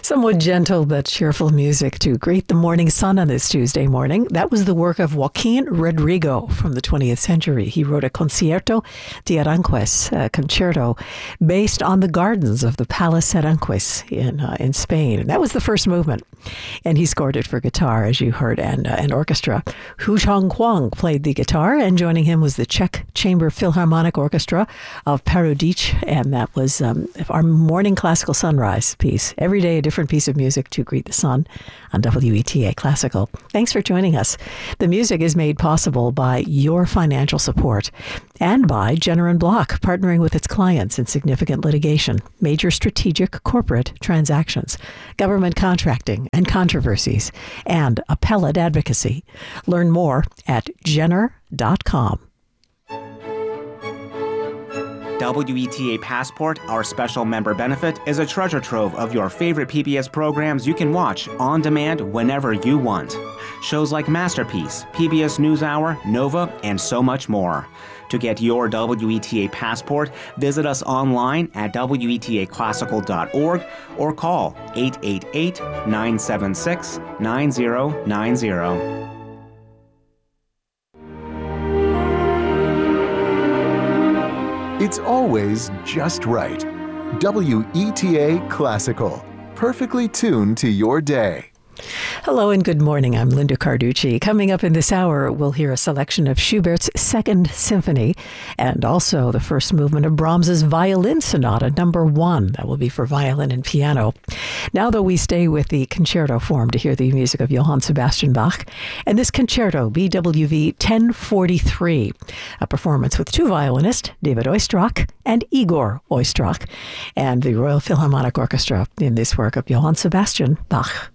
Somewhat gentle but cheerful music to greet the morning sun on this Tuesday morning. That was the work of Joaquin Rodrigo from the 20th century. He wrote a Concierto de Aranjuez, a concerto based on the gardens of the Palace Aranjuez in Spain. And that was the first movement. And he scored it for guitar, as you heard, and an orchestra. Hu Chang-kwang played the guitar, and joining him was the Czech Chamber Philharmonic Orchestra of Pardubice. And that was our morning classical sunrise piece. Every day a different piece of music to greet the sun on WETA Classical. Thanks for joining us. The music is made possible by your financial support and by Jenner & Block, partnering with its clients in significant litigation, major strategic corporate transactions, government contracting and controversies, and appellate advocacy. Learn more at jenner.com. WETA Passport, our special member benefit, is a treasure trove of your favorite PBS programs you can watch on demand whenever you want. Shows like Masterpiece, PBS NewsHour, Nova, and so much more. To get your WETA Passport, visit us online at WETAClassical.org or call 888-976-9090. It's always just right. WETA Classical, perfectly tuned to your day. Hello and good morning. I'm Linda Carducci. Coming up in this hour, we'll hear a selection of Schubert's Second Symphony and also the first movement of Brahms's Violin Sonata Number 1. That will be for violin and piano. Now, though, we stay with the concerto form to hear the music of Johann Sebastian Bach and this concerto, BWV 1043, a performance with two violinists, David Oistrakh and Igor Oistrakh, and the Royal Philharmonic Orchestra in this work of Johann Sebastian Bach.